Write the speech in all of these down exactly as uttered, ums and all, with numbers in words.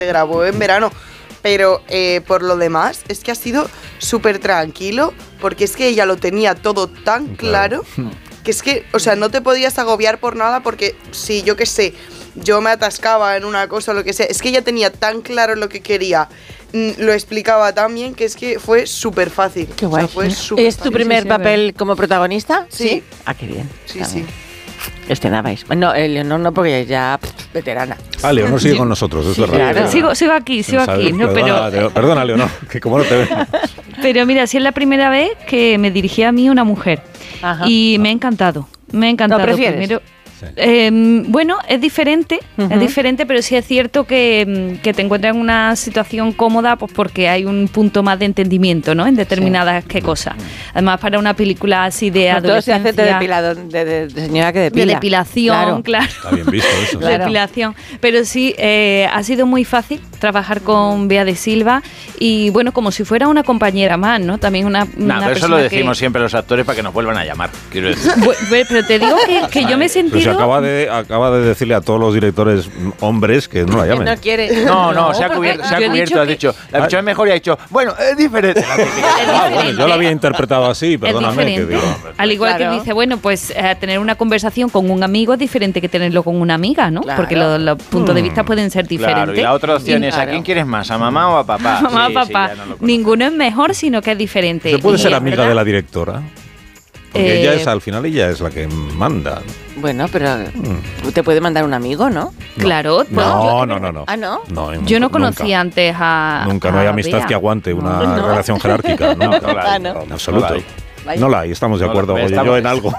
grabó en verano. Pero eh, por lo demás, es que ha sido súper tranquilo, porque es que ella lo tenía todo tan claro, claro, que es que, o sea, no te podías agobiar por nada, porque si, yo qué sé, yo me atascaba en una cosa o lo que sea, es que ella tenía tan claro lo que quería, lo explicaba tan bien, que es que fue súper fácil. Qué guay. O sea, fue ¿Es súper tu fácil. primer Sí, sí, papel como protagonista? Sí. ¿Sí? Ah, qué bien. Sí, también. sí. Estrenabais. Bueno, eh, Leonor no, porque ya pff, veterana. Ah, Leonor sigue con nosotros, es Sí, verdad. claro. Sigo, sigo aquí, sigo Sabes, aquí. No, perdona, pero, Leo- perdona, Leonor, que como no te veo. pero mira, si es la primera vez que me dirigía a mí una mujer. Ajá. Y me ha encantado. Me ha encantado. ¿Lo prefieres? Primero, Sí. eh, bueno, es diferente, Uh-huh. es diferente, pero sí es cierto que, que te encuentras en una situación cómoda, pues porque hay un punto más de entendimiento, ¿no? En determinadas qué cosas. Además, para una película así de Sobre todo si adolescencia, hace de, depilado, de, de, de señora que depila. de depilación, Claro. claro. Está bien visto eso. Claro. Depilación. Pero sí, eh, ha sido muy fácil trabajar con Bea de Silva y bueno, como si fuera una compañera más, ¿no? También una, No, una pero eso persona lo decimos que, siempre los actores para que nos vuelvan a llamar. Quiero decir. Bu- bu- pero te digo que, que yo me he Pero se sentido... acaba de, acaba de decirle a todos los directores hombres que no la Que llamen. no quiere. No, no, se ha porque cubierto, se ha yo he cubierto, dicho has que- dicho. La dicho es mejor y ha dicho, bueno, es diferente. Ah, bueno, yo la había interpretado así, Es perdóname. Que diferente. digo, Al igual Claro. que dice, bueno, pues eh, tener una conversación con un amigo es diferente que tenerlo con una amiga, ¿no? Claro. Porque lo- los puntos de vista pueden ser diferentes. Claro, y la otra opción Y- es, ¿a Claro. quién quieres más? ¿A mamá o a papá? Mamá, Sí, sí, papá, ya no lo conozco. ninguno es mejor, sino que es diferente. ¿se puede Y ser es amiga verdad- de la directora? Porque Eh, ella es, al final, ella es la que manda. Bueno, pero te puede mandar un amigo, ¿no? Claro, No, no, no, no. Ah, ¿no? No, Yo no nunca. conocía antes a. Nunca, no hay a amistad Bea. que aguante una No. relación jerárquica. No, Nunca. no la hay. Ah, no. En absoluto. No la hay. Vaya. No la hay, estamos de No la- acuerdo. Oye, estamos- yo en algo.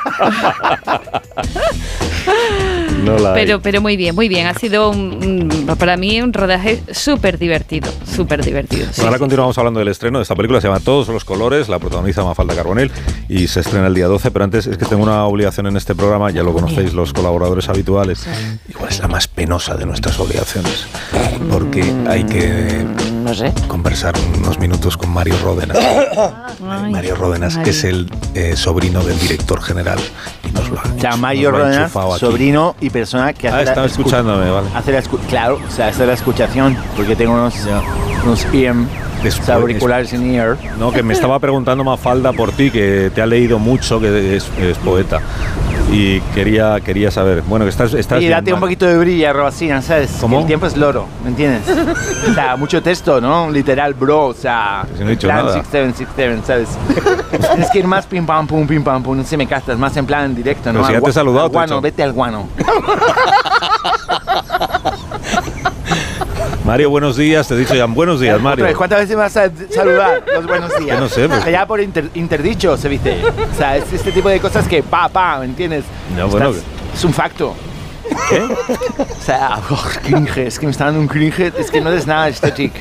No la hay. Pero, pero muy bien, muy bien. Ha sido un, un- para mí un rodaje súper divertido, súper divertido. sí, Ahora sí. continuamos hablando del estreno de esta película, se llama Todos los colores, la protagoniza Mafalda Carbonell y se estrena el día doce, pero antes es que tengo una obligación en este programa, ya lo conocéis los colaboradores habituales, igual es la más penosa de nuestras obligaciones, porque hay que No sé. conversar unos minutos con Mario Ródenas. Ay, Mario Ródenas, Mario. que es el eh, sobrino del director general y nos lo ha, O sea, nos Mario lo ha Ródenas, enchufado aquí. sobrino y persona que Ah, hace la estaba escu- escuchándome, vale. hace la escu- claro, o sea, hace la escuchación, porque tengo unos, unos E M, Después- o sea, auriculares en ear. No, que me estaba preguntando Mafalda por ti, que te ha leído mucho, que es, es poeta. Y quería, quería saber. Bueno, que estás, estás Y bien, date un Mar- poquito de brilla, Robacina, ¿sabes? ¿Cómo? Que el tiempo es loro, ¿me entiendes? O sea, mucho texto, ¿no? Literal, bro, o sea... Si no he dicho plan nada. seis siete seis siete, ¿sabes? Tienes que ir más pim pam pum, pim pam pum, no sé, me castas, más en plan directo, Pero ¿no? si ya Al te he gua- saludado, al te he guano, dicho. vete al guano. Mario, buenos días. Te he dicho ya, buenos días, Mario. Otra vez, ¿cuántas veces me vas a saludar los buenos días? Que no sé, pues. Ya por inter- interdicho se dice. O sea, es este tipo de cosas que pa, pa, ¿me entiendes? No, bueno, Estás- es un facto. ¿Qué? O sea, oh, cringe, es que me está dando un cringe, es que no es nada estético.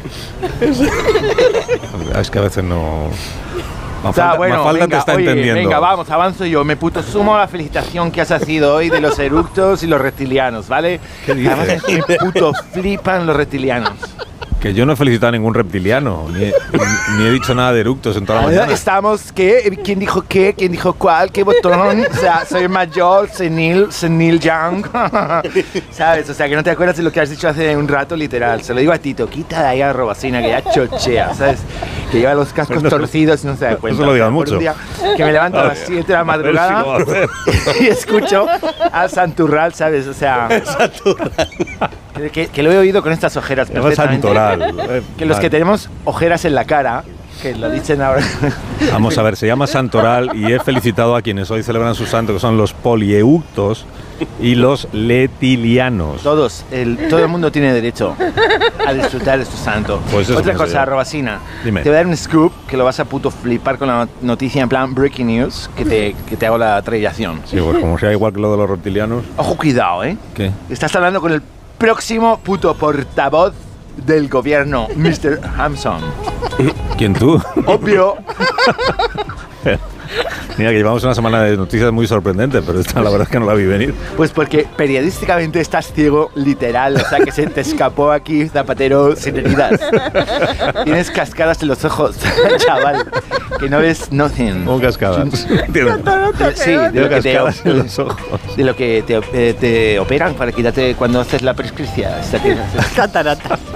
Es que a veces no... O sea, Mafalda, bueno, Mafalda venga, te está oye, entendiendo. venga, vamos, avanzo yo. Me puto sumo la felicitación que has sido hoy de los eructos y los reptilianos, ¿vale? ¿Qué dices? Además, me puto flipan los reptilianos. Que yo no he felicitado a ningún reptiliano, ni he, ni he dicho nada de eructos en toda la mañana. Estamos, ¿qué? ¿Quién dijo qué? ¿Quién dijo cuál? ¿Qué botón? O sea, soy mayor, senil, senil young. ¿Sabes? O sea, que no te acuerdas de lo que has dicho hace un rato, literal. Se lo digo a Tito, quita de ahí a Robacina, que ya chochea, ¿sabes? Que lleva los cascos Pues no- torcidos y no se da cuenta. no se lo digas Por mucho. un día que me levanto a las ver, siete de la a ver si madrugada lo va a hacer. y escucho a Santurral, ¿sabes? O sea... Que, que- que lo he oído con estas ojeras Se llama perfectamente. Santoral. Eh, Que los vale. que tenemos ojeras en la cara, que lo dicen ahora... Vamos a ver, se llama Santoral y he felicitado a quienes hoy celebran su santo, que son los polieuctos y los letilianos. Todos, el, todo el mundo tiene derecho a disfrutar de su santo. Pues eso Otra pienso cosa, yo. Robacina. Dime. Te voy a dar un scoop que lo vas a puto flipar con la noticia en plan breaking news, que te, que te hago la trayación. Sí, pues como sea igual que lo de los reptilianos. Ojo, cuidado, ¿eh? ¿Qué? Estás hablando con el próximo puto portavoz del gobierno, mister Hamson. ¿Quién tú? Obvio. Mira, que llevamos una semana de noticias muy sorprendentes, pero esta la verdad es que no la vi venir. Pues porque periodísticamente estás ciego, literal. O sea, que se te escapó aquí, Zapatero, sin heridas. Tienes cascadas en los ojos, chaval. Que no ves nothing. Como cascadas. Sí, de lo que te, cascadas en los ojos. de lo que te, eh, te operan para quitarte cuando haces la prescripción. Catarata.